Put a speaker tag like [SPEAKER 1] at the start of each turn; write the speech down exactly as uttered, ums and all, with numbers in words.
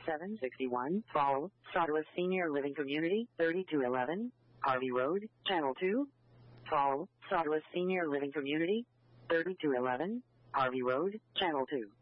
[SPEAKER 1] seven sixty-one, Fall, Sawdust Senior Living Community, thirty-two eleven, Harvey Road, Channel two. Fall, Sawdust Senior Living Community, thirty-two eleven, Harvey Road, Channel two.